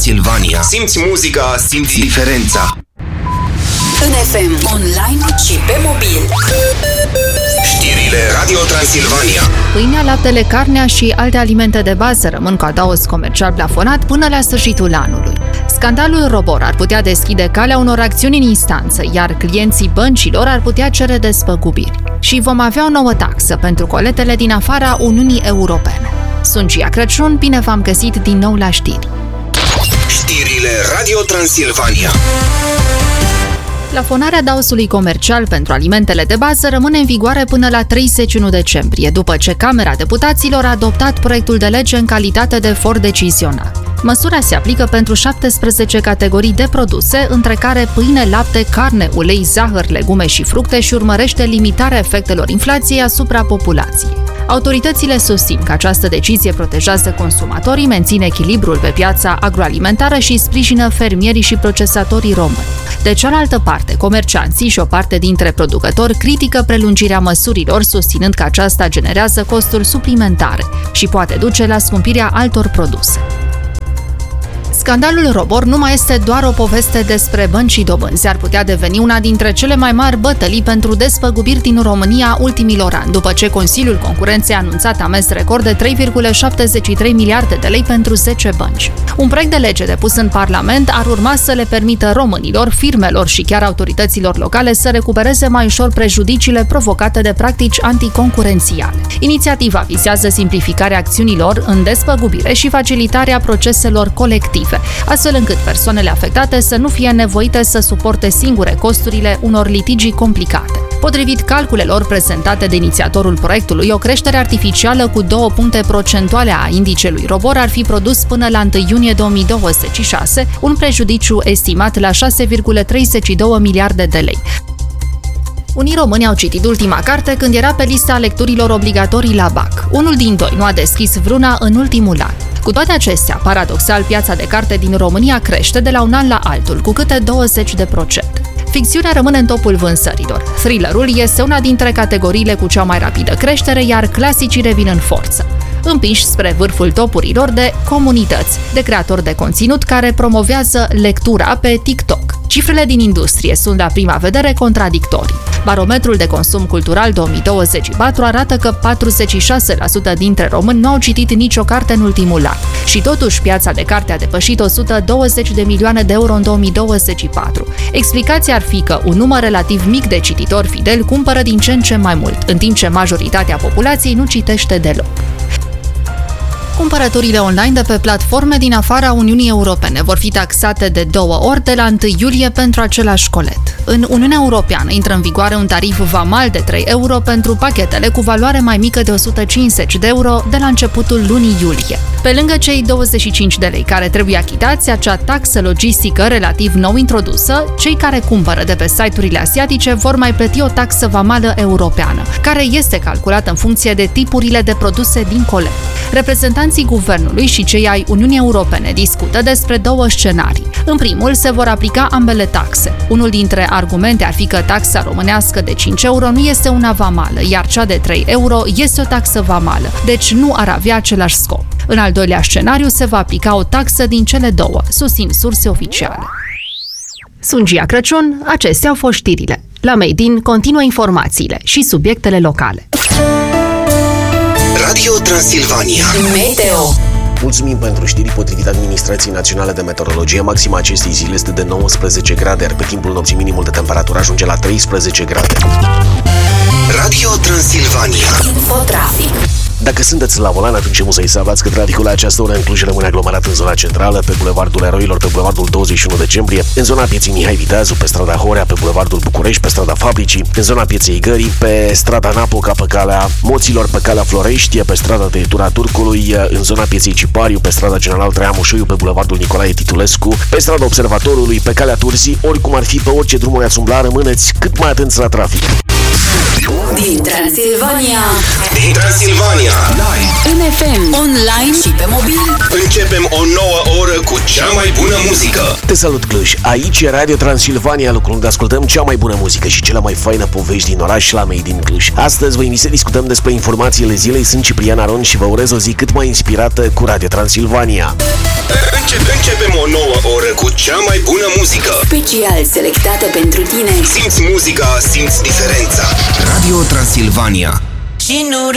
Transilvania. Simți muzica, simți diferența. În FM, online și pe mobil. Știrile Radio Transilvania. Pâinea, laptele, carnea și alte alimente de bază rămân cu adaos comercial plafonat până la sfârșitul anului. Scandalul Robor ar putea deschide calea unor acțiuni în instanță, iar clienții băncilor ar putea cere despăgubiri. Și vom avea o nouă taxă pentru coletele din afara Uniunii Europene. Sunt Gia Crăciun, bine v-am găsit din nou la știri. Știrile Radio Transilvania. Plafonarea adaosului comercial pentru alimentele de bază rămâne în vigoare până la 31 decembrie, după ce Camera Deputaților a adoptat proiectul de lege în calitate de for decizional. Măsura se aplică pentru 17 categorii de produse, între care pâine, lapte, carne, ulei, zahăr, legume și fructe și urmărește limitarea efectelor inflației asupra populației. Autoritățile susțin că această decizie protejează consumatorii, menține echilibrul pe piața agroalimentară și sprijină fermierii și procesatorii români. De cealaltă parte, comercianții și o parte dintre producători critică prelungirea măsurilor, susținând că aceasta generează costuri suplimentare și poate duce la scumpirea altor produse. Scandalul Robor nu mai este doar o poveste despre bănci și dobânzi, ar putea deveni una dintre cele mai mari bătălii pentru despăgubiri din România ultimilor ani, după ce Consiliul Concurenței a anunțat amenzi record de 3,73 miliarde de lei pentru 10 bănci. Un proiect de lege depus în Parlament ar urma să le permită românilor, firmelor și chiar autorităților locale să recupereze mai ușor prejudiciile provocate de practici anticoncurențiale. Inițiativa vizează simplificarea acțiunilor în despăgubire și facilitarea proceselor colective, astfel încât persoanele afectate să nu fie nevoite să suporte singure costurile unor litigii complicate. Potrivit calculelor prezentate de inițiatorul proiectului, o creștere artificială cu 2 puncte procentuale a indicelui Robor ar fi produs până la 1 iunie 2026, un prejudiciu estimat la 6,32 miliarde de lei. Unii români au citit ultima carte când era pe lista lecturilor obligatorii la BAC. Unul din doi nu a deschis vreuna în ultimul an. Cu toate acestea, paradoxal, piața de carte din România crește de la un an la altul, cu câte 20%. Ficțiunea rămâne în topul vânzărilor. Thrillerul este una dintre categoriile cu cea mai rapidă creștere, iar clasicii revin în forță, împinși spre vârful topurilor de comunități, de creatori de conținut care promovează lectura pe TikTok. Cifrele din industrie sunt la prima vedere contradictorii. Barometrul de consum cultural 2024 arată că 46% dintre români nu au citit nicio carte în ultimul an. Și totuși, piața de carte a depășit 120 de milioane de euro în 2024. Explicația ar fi că un număr relativ mic de cititori fideli cumpără din ce în ce mai mult, în timp ce majoritatea populației nu citește deloc. Cumpărăturile online de pe platforme din afara Uniunii Europene vor fi taxate de 2 ori de la 1 iulie pentru același colet. În Uniunea Europeană intră în vigoare un tarif vamal de 3 euro pentru pachetele cu valoare mai mică de 150 de euro de la începutul lunii iulie. Pe lângă cei 25 de lei care trebuie achitați, acea taxă logistică relativ nou introdusă, cei care cumpără de pe site-urile asiatice vor mai plăti o taxă vamală europeană, care este calculată în funcție de tipurile de produse din colet. Reprezentanții guvernului și cei ai Uniunii Europene discută despre 2 scenarii. În primul se vor aplica ambele taxe. Unul dintre argumente ar fi că taxa românească de 5 euro nu este una vamală, iar cea de 3 euro este o taxă vamală, deci nu ar avea același scop. În al doilea scenariu se va aplica o taxă din cele două, susțin surse oficiale. Sunt Gia Crăciun, acestea au fost știrile. La Made in continuă informațiile și subiectele locale. Radio Transilvania. Meteo. Mulțumim pentru știri. Potrivit Administrației Naționale de Meteorologie, maxima acestei zile este de 19 grade, iar pe timpul nopții minimul de temperatură ajunge la 13 grade. Radio Transilvania. Infotrafic. Dacă sunteți la volan, atunci musai să aflați că traficul la această oră în Cluj rămâne aglomerat în zona centrală, pe Bulevardul Eroilor, pe Bulevardul 21 decembrie, în zona pieței Mihai Viteazu, pe strada Horea, pe Bulevardul București, pe strada Fabricii, în zona pieței Gării, pe strada Napoca, pe calea Moților, pe calea Florești, pe strada Tăietura Turcului, în zona pieței Cipariu, pe strada General Traian Mușoiu, pe Bulevardul Nicolae Titulescu, pe strada Observatorului, pe calea Turzii, oricum ar fi pe orice drum ați umbla, rămâneți cât mai atenți la trafic. Din Transilvania. Din Transilvania. În FM, online și pe mobil. Începem o nouă oră cu cea mai bună muzică. Te salut, Cluj! Aici e Radio Transilvania, locul unde ascultăm cea mai bună muzică și cele mai faină povești din oraș la Made in Cluj. Astăzi vă invit să discutăm despre informațiile zilei. Sunt Ciprian Aron și vă urez o zi cât mai inspirată cu Radio Transilvania. Începem Începem o nouă oră cu cea mai bună muzică. Special selectată pentru tine. Simți muzica, simți diferența. Radio Transilvania. Și nu